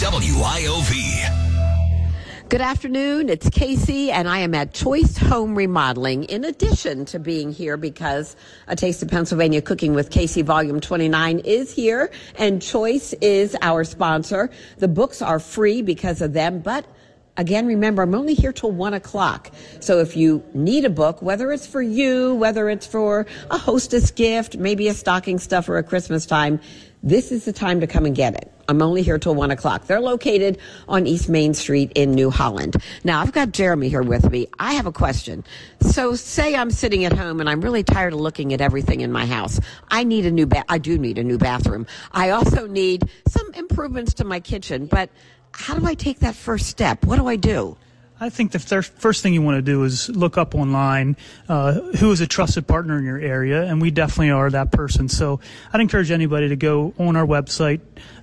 WIOV. Good afternoon. It's Casey, and I am at Choice Home Remodeling, in addition to being here because A Taste of Pennsylvania Cooking with Casey Volume 29 is here, and Choice is our sponsor. The books are free because of them, but again, remember, I'm only here till 1 o'clock. So if you need a book, whether it's for you, whether it's for a hostess gift, maybe a stocking stuffer at Christmas time, this is the time to come and get it. I'm only here till 1 o'clock. They're located on East Main Street in New Holland. Now, I've got Jeremy here with me. I have a question. So say I'm sitting at home and I'm really tired of looking at everything in my house. I do need a new bathroom. I also need some improvements to my kitchen, but how do I take that first step? What do I do? I think the first thing you want to do is look up online who is a trusted partner in your area, and we definitely are that person. So I'd encourage anybody to go on our website,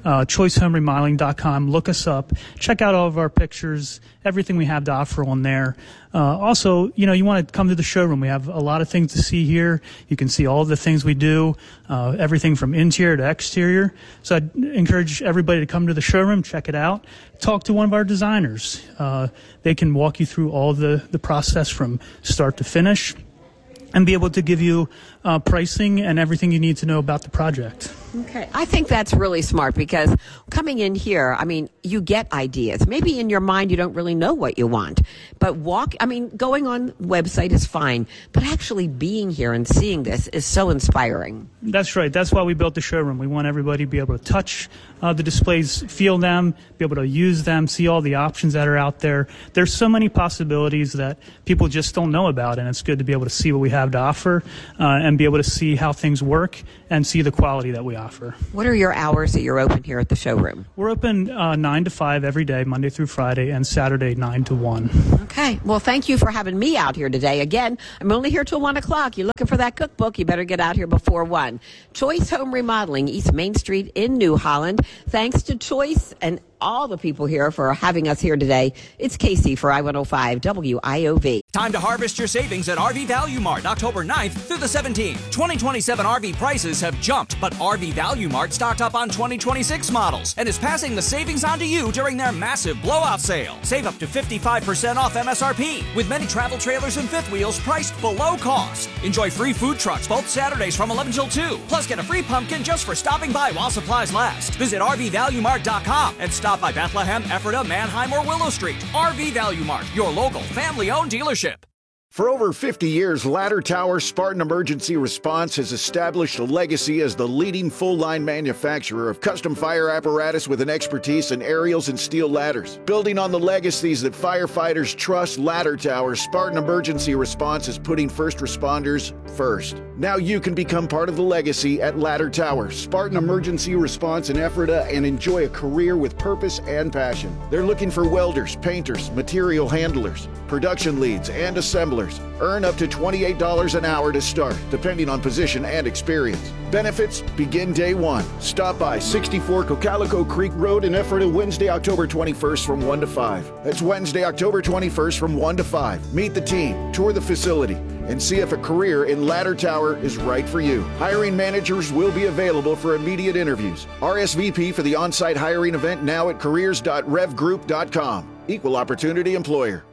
choicehomeremodeling.com, look us up, check out all of our pictures, everything we have to offer on there. Also, you want to come to the showroom. We have a lot of things to see here. You can see all the things we do, everything from interior to exterior. So I'd encourage everybody to come to the showroom, check it out, talk to one of our designers. They can walk you through all the process from start to finish and be able to give you pricing and everything you need to know about the project. Okay. I think that's really smart because coming in here, you get ideas. Maybe in your mind you don't really know what you want, but going on website is fine, but actually being here and seeing this is so inspiring. That's right. That's why we built the showroom. We want everybody to be able to touch the displays, feel them, be able to use them, see all the options that are out there. There's so many possibilities that people just don't know about, and it's good to be able to see what we have to offer and be able to see how things work and see the quality that we offer. What are your hours that you're open here at the showroom? We're open 9 to 5 every day, Monday through Friday, and Saturday 9 to 1. Okay. Well, thank you for having me out here today. Again, I'm only here till 1 o'clock. You're looking for that cookbook, you better get out here before 1. Choice Home Remodeling, East Main Street in New Holland. Thanks to Choice and all the people here for having us here today. It's Casey for I-105 WIOV. Time to harvest your savings at RV Value Mart October 9th through the 17th. 2027 RV prices have jumped, but RV Value Mart stocked up on 2026 models and is passing the savings on to you during their massive blowout sale. Save up to 55% off MSRP with many travel trailers and fifth wheels priced below cost. Enjoy free food trucks both Saturdays from 11 till 2. Plus get a free pumpkin just for stopping by while supplies last. Visit RVValueMart.com and stop by Bethlehem, Ephrata, Manheim, or Willow Street. RV Value Mart, your local family-owned dealership. For over 50 years, Ladder Tower Spartan Emergency Response has established a legacy as the leading full-line manufacturer of custom fire apparatus with an expertise in aerials and steel ladders. Building on the legacies that firefighters trust, Ladder Tower Spartan Emergency Response is putting first responders first. Now you can become part of the legacy at Ladder Tower Spartan Emergency Response in Ephrata and enjoy a career with purpose and passion. They're looking for welders, painters, material handlers, production leads, and assemblers. Earn up to $28 an hour to start, depending on position and experience. Benefits begin day 1. Stop by 64 Cocalico Creek Road in Ephrata Wednesday, October 21st from 1 to 5. That's Wednesday, October 21st from 1 to 5. Meet the team, tour the facility, and see if a career in Ladder Tower is right for you. Hiring managers will be available for immediate interviews. RSVP for the on-site hiring event now at careers.revgroup.com. Equal opportunity employer.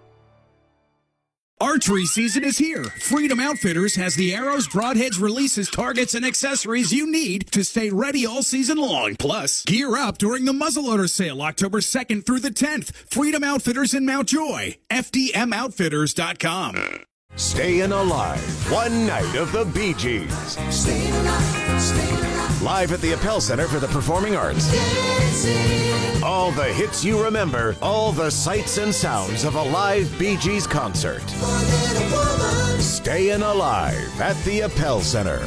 Archery season is here. Freedom Outfitters has the arrows, broadheads, releases, targets, and accessories you need to stay ready all season long. Plus, gear up during the muzzleloader sale October 2nd through the 10th. Freedom Outfitters in Mount Joy. FDMOutfitters.com. Staying Alive, one night of the Bee Gees. Staying alive, live at the Appel Center for the Performing Arts. All the hits you remember, all the sights and sounds of a live Bee Gees concert. Staying Alive at the Appel Center.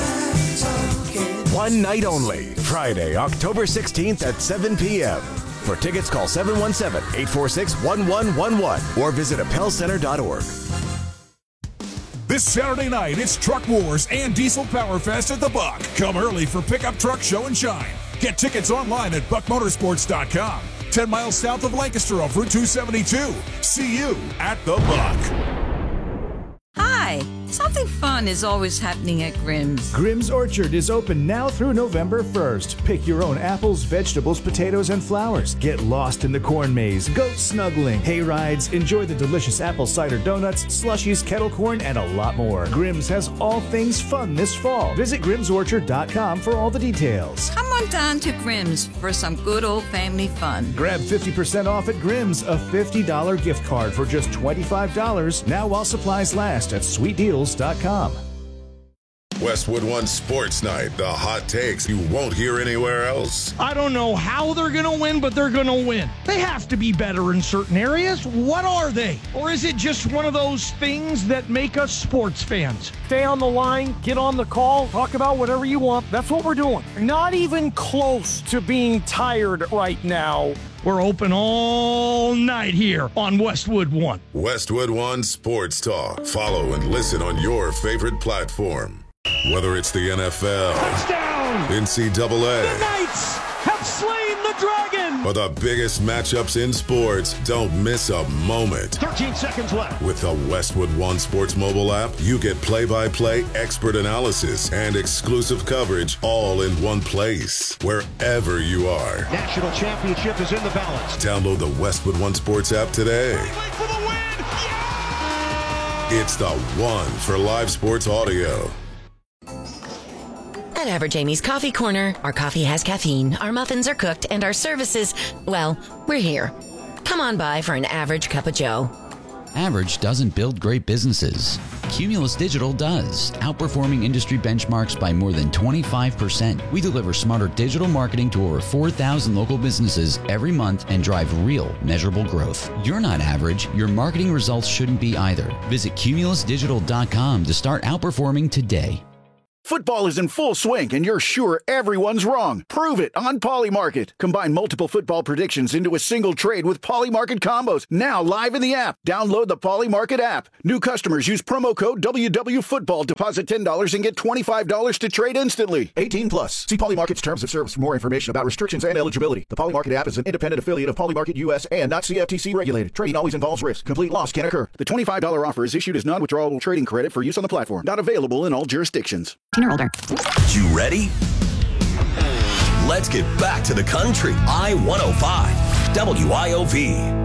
One night only, Friday, October 16th at 7 p.m. For tickets, call 717-846-1111 or visit appelcenter.org. This Saturday night, it's Truck Wars and Diesel Power Fest at the Buck. Come early for Pickup Truck Show and Shine. Get tickets online at buckmotorsports.com. 10 miles south of Lancaster off Route 272. See you at the Buck. Hi. Something fun fun is always happening at Grimm's. Grimm's Orchard is open now through November 1st. Pick your own apples, vegetables, potatoes, and flowers. Get lost in the corn maze, goat snuggling, hay rides, enjoy the delicious apple cider donuts, slushies, kettle corn, and a lot more. Grimm's has all things fun this fall. Visit grimmsorchard.com for all the details. Come on down to Grimm's for some good old family fun. Grab 50% off at Grimm's, a $50 gift card for just $25, now while supplies last at sweetdeals.com. Westwood One Sports Night, the hot takes you won't hear anywhere else. I don't know how they're going to win, but they're going to win. They have to be better in certain areas. What are they? Or is it just one of those things that make us sports fans? Stay on the line, get on the call, talk about whatever you want. That's what we're doing. Not even close to being tired right now. We're open all night here on Westwood One. Westwood One Sports Talk. Follow and listen on your favorite platform. Whether it's the NFL, touchdown, NCAA, the Knights have slain the dragon, or the biggest matchups in sports, don't miss a moment. 13 seconds left. With the Westwood One Sports mobile app, you get play-by-play, expert analysis, and exclusive coverage all in one place, wherever you are. National championship is in the balance. Download the Westwood One Sports app today. Wait for the win! Yeah! It's the one for live sports audio. At Average Amy's Coffee Corner, our coffee has caffeine, our muffins are cooked, and our services, well, we're here. Come on by for an average cup of joe. Average doesn't build great businesses. Cumulus Digital does, outperforming industry benchmarks by more than 25%. We deliver smarter digital marketing to over 4,000 local businesses every month and drive real, measurable growth. You're not average. Your marketing results shouldn't be either. Visit cumulusdigital.com to start outperforming today. Football is in full swing, and you're sure everyone's wrong. Prove it on Polymarket. Combine multiple football predictions into a single trade with Polymarket combos. Now live in the app. Download the Polymarket app. New customers use promo code WWFootball. Deposit $10 and get $25 to trade instantly. 18 plus. See Polymarket's terms of service for more information about restrictions and eligibility. The Polymarket app is an independent affiliate of Polymarket US and not CFTC regulated. Trading always involves risk. Complete loss can occur. The $25 offer is issued as non-withdrawable trading credit for use on the platform. Not available in all jurisdictions. Older. You ready? Let's get back to the country. I-105, WIOV.